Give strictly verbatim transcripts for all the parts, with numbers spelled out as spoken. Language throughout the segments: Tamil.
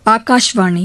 ஆகாஷ்வாணி.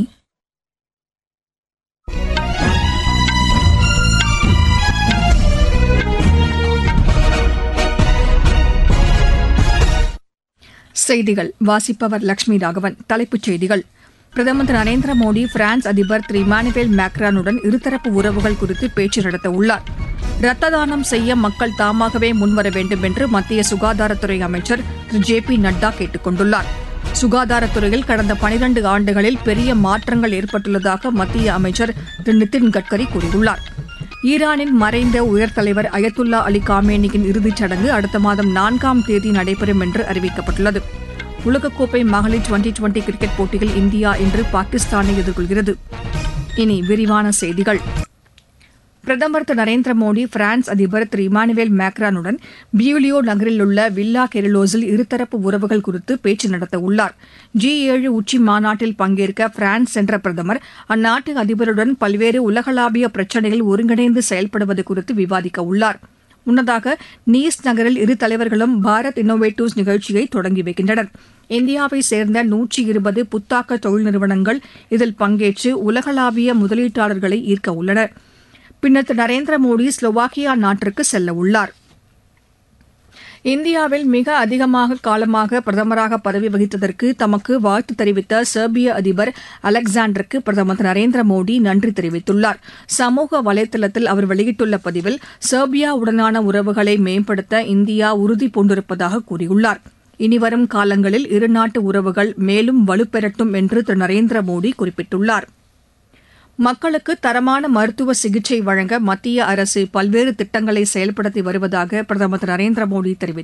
செய்திகள் வாசிப்பவர் லட்சுமி ராகவன். தலைப்புச் செய்திகள்: பிரதமர் திரு நரேந்திர மோடி பிரான்ஸ் அதிபர் திரு இமானுவேல் மேக்ரானுடன் இருதரப்பு உறவுகள் குறித்து பேச்சு நடத்தவுள்ளார். ரத்த தானம் செய்ய மக்கள் தாமாகவே முன்வர வேண்டும் என்று மத்திய சுகாதாரத்துறை அமைச்சர் திரு ஜே பி நட்டா கேட்டுக் கொண்டுள்ளார். சுகாதாரத்துறையில் கடந்த பனிரண்டு ஆண்டுகளில் பெரிய மாற்றங்கள் ஏற்பட்டுள்ளதாக மத்திய அமைச்சர் திரு நிதின் கட்கரி கூறியுள்ளார். ஈரானின் மறைந்த உயர்தலைவர் அயத்துல்லா அலி காமேனியின் இறுதிச் சடங்கு அடுத்த மாதம் நான்காம் தேதி நடைபெறும் என்று அறிவிக்கப்பட்டுள்ளது. உலகக்கோப்பை மகளிர் டுவெண்டி டுவெண்டி கிரிக்கெட் போட்டியில் இந்தியா இன்று பாகிஸ்தானை எதிர்கொள்கிறது. இனி விரிவான செய்திகள். பிரதமர் திரு நரேந்திர மோடி பிரான்ஸ் அதிபர் திரு இமானுவேல் மேக்ரானுடன் பியூலியோ நகரில் உள்ள வில்லா கெரிலோஸில் இருதரப்பு உறவுகள் குறித்து பேச்சு நடத்தவுள்ளார். ஜி ஏழு உச்சி மாநாட்டில் பங்கேற்க பிரான்ஸ் சென்ற பிரதமர் அந்நாட்டு அதிபருடன் பல்வேறு உலகளாவிய பிரச்சினைகள் ஒருங்கிணைந்து செயல்படுவது குறித்து விவாதிக்க உள்ளார். முன்னதாக நீஸ் நகரில் இரு தலைவர்களும் பாரத் இன்னோவேட்டிவ்ஸ் நிகழ்ச்சியை தொடங்கி வைக்கின்றனர். இந்தியாவைச் சேர்ந்த நூற்றி இருபது புத்தாக்க தொழில் நிறுவனங்கள் இதில் பங்கேற்று உலகளாவிய முதலீட்டாளர்களை ஈர்க்க உள்ளனர். பின்னர் திரு நரேந்திர மோடி ஸ்லோவாக்கியா நாட்டிற்கு செல்ல உள்ளார். இந்தியாவில் மிக அதிகமாக காலமாக பிரதமராக பதவி வகித்ததற்கு தமக்கு வாழ்த்து தெரிவித்த செர்பிய அதிபர் அலெக்சாண்டருக்கு பிரதமர் திரு நரேந்திர மோடி நன்றி தெரிவித்துள்ளார். சமூக வலைதளத்தில் அவர் வெளியிட்டுள்ள பதிவில் செர்பியாவுடனான உறவுகளை மேம்படுத்த இந்தியா உறுதி பூண்டிருப்பதாக கூறியுள்ளார். இனிவரும் காலங்களில் இருநாட்டு உறவுகள் மேலும் வலுப்பெறட்டும் என்று திரு நரேந்திர மோடி குறிப்பிட்டுள்ளார். மக்களுக்கு தரமான மருத்துவ சிகிச்சை வழங்க மத்திய அரசு பல்வேறு திட்டங்களை செயல்படுத்தி வருவதாக பிரதமர் திரு நரேந்திர மோடி தெரிவித்துள்ளார்.